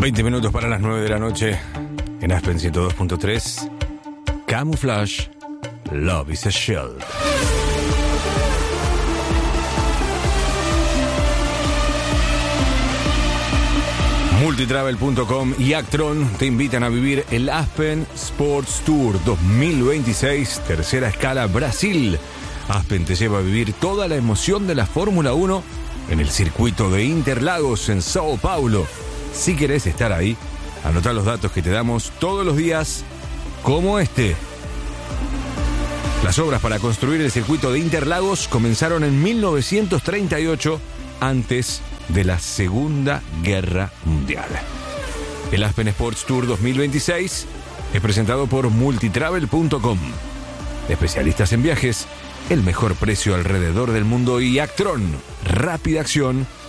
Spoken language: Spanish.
20 minutos para las 9 de la noche en Aspen 102.3. Camouflage, Love is a Shield. Multitravel.com y Actron te invitan a vivir el Aspen Sports Tour 2026, tercera escala Brasil. Aspen te lleva a vivir toda la emoción de la Fórmula 1 en el circuito de Interlagos en Sao Paulo. Si querés estar ahí, anotá los datos que te damos todos los días, como este. Las obras para construir el circuito de Interlagos comenzaron en 1938, antes de la Segunda Guerra Mundial. El Aspen Sports Tour 2026 es presentado por Multitravel.com. Especialistas en viajes, el mejor precio alrededor del mundo, y Actron, rápida acción